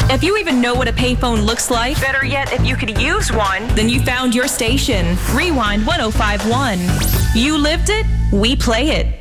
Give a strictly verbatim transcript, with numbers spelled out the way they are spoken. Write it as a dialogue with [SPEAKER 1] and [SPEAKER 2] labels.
[SPEAKER 1] If you even know what a payphone looks like, better yet, if you could use one, then you found your station. Rewind one oh five point one. You lived it, we play it.